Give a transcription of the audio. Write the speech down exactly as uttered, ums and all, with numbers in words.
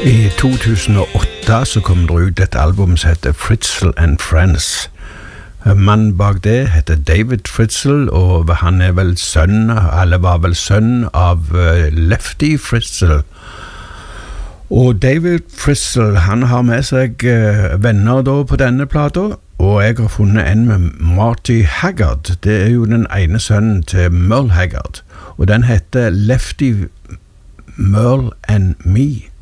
I to tusen og åtte så kom det ut et album som heter Fritzl and Friends. Mannen bak det heter David Fritzl, og han er vel sønn, eller var vel sønn av Lefty Fritzl. Og David Fritzl, han har med seg venner da på denne plata, og jeg har funnet en med Marty Haggard. Det er jo den ene sønnen til Merle Haggard, og den heter Lefty, Merle and Me.